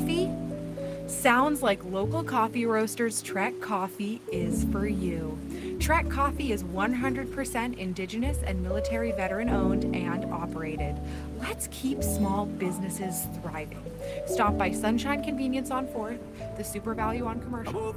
coffee? Sounds like local coffee roasters Trek Coffee is for you. Trek Coffee is 100% indigenous and military veteran owned and operated. Let's keep small businesses thriving. Stop by Sunshine Convenience on 4th, the Super Value on Commercial,